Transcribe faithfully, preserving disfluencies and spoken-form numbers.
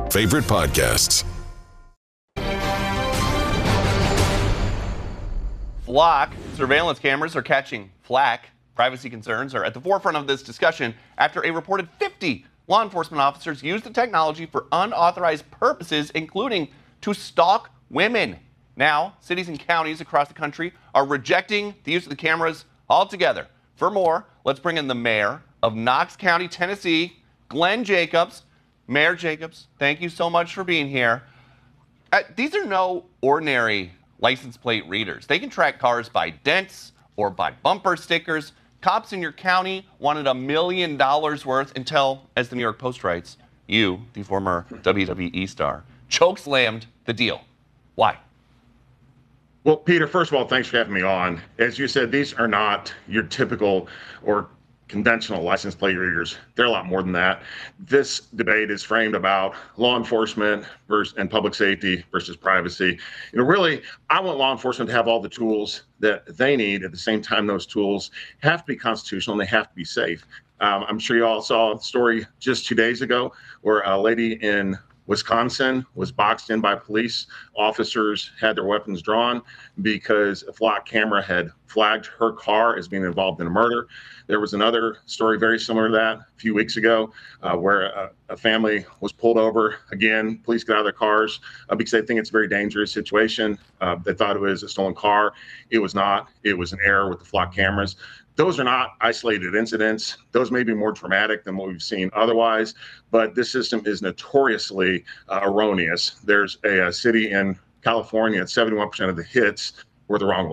favorite podcasts. Flock surveillance cameras are catching flack. Privacy concerns are at the forefront of this discussion after a reported fifty law enforcement officers used the technology for unauthorized purposes, including to stalk women. Now, cities and counties across the country are rejecting the use of the cameras altogether. For more, let's bring in the mayor of Knox County, Tennessee, Glenn Jacobs. Mayor Jacobs, thank you so much for being here. Uh, these are no ordinary license plate readers. They can track cars by dents or by bumper stickers. Cops in your county wanted a million dollars worth until, as the New York Post writes, you, the former W W E star, chokeslammed the deal. Why? Well, Peter, first of all, thanks for having me on. As you said, these are not your typical or conventional license plate readers. They're a lot more than that. This debate is framed about law enforcement versus and public safety versus privacy. You know, really, I want law enforcement to have all the tools that they need. At the same time, those tools have to be constitutional and they have to be safe. Um, I'm sure you all saw a story just two days ago where a lady in Wisconsin was boxed in by police. Officers had their weapons drawn because a flock camera had flagged her car as being involved in a murder. There was another story very similar to that a few weeks ago uh, where a, a family was pulled over. Again, police got out of their cars uh, because they think it's a very dangerous situation. Uh, they thought it was a stolen car. It was not. It was an error with the flock cameras. Those are not isolated incidents. Those may be more dramatic than what we've seen otherwise, but this system is notoriously uh, erroneous. There's a, a city in California, at seventy-one percent of the hits were the wrong